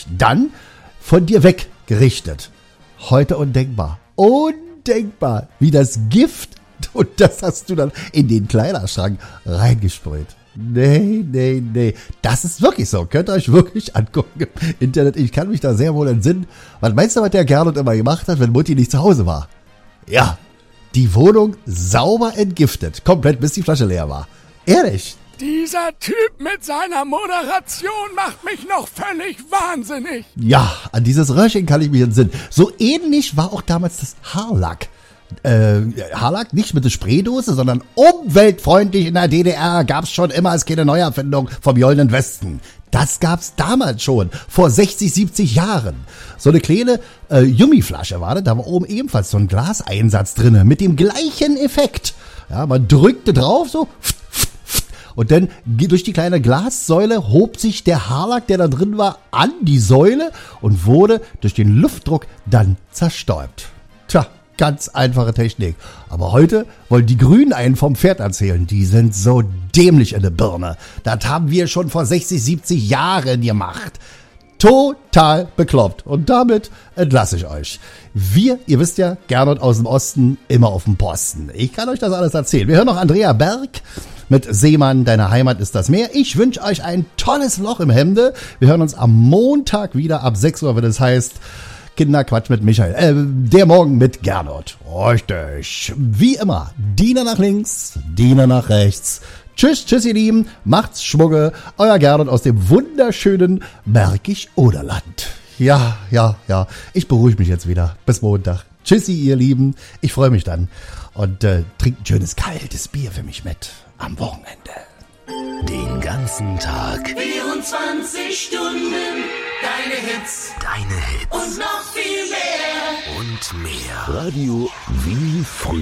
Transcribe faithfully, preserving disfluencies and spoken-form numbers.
dich dann von dir weggerichtet. Heute undenkbar. Undenkbar, wie das Gift, und das hast du dann in den Kleiderschrank reingesprüht. Nee, nee, nee. Das ist wirklich so. Könnt ihr euch wirklich angucken im Internet. Ich kann mich da sehr wohl entsinnen. Was meinst du, was der Gernot immer gemacht hat, wenn Mutti nicht zu Hause war? Ja, die Wohnung sauber entgiftet. Komplett, bis die Flasche leer war. Ehrlich. Dieser Typ mit seiner Moderation macht mich noch völlig wahnsinnig. Ja, an dieses Röhrchen kann ich mich entsinnen. So ähnlich war auch damals das Haarlack. Äh, Haarlack nicht mit der Spraydose, sondern umweltfreundlich in der D D R gab's schon immer als keine Neuerfindung vom Goldenen Westen. Das gab's damals schon, vor sechzig, siebzig Jahren. So eine kleine äh, Yummiflasche war das, da war oben ebenfalls so ein Glaseinsatz drinne mit dem gleichen Effekt. Ja, man drückte drauf, so, und dann durch die kleine Glassäule hob sich der Haarlack, der da drin war, an die Säule und wurde durch den Luftdruck dann zerstäubt. Tja, ganz einfache Technik. Aber heute wollen die Grünen einen vom Pferd erzählen. Die sind so dämlich in der Birne. Das haben wir schon vor sechzig, siebzig Jahren gemacht. Total bekloppt. Und damit entlasse ich euch. Wir, ihr wisst ja, Gernot aus dem Osten, immer auf dem Posten. Ich kann euch das alles erzählen. Wir hören noch Andrea Berg mit Seemann, deine Heimat ist das Meer. Ich wünsche euch ein tolles Loch im Hemde. Wir hören uns am Montag wieder ab sechs Uhr, wenn es heißt Kinderquatsch mit Michael. Äh, der Morgen mit Gernot. Richtig. Wie immer, Diener nach links, Diener nach rechts. Tschüss, tschüss ihr Lieben. Macht's Schmucke. Euer Gernot aus dem wunderschönen Märkisch-Oderland. Ja, ja, ja. Ich beruhige mich jetzt wieder. Bis Montag. Tschüssi ihr Lieben. Ich freue mich dann. Und äh, trinkt ein schönes kaltes Bier für mich mit am Wochenende. Den ganzen Tag. vierundzwanzig Stunden. Deine Hits. Deine Hits. Und noch viel mehr. Und mehr. Radio wie früher.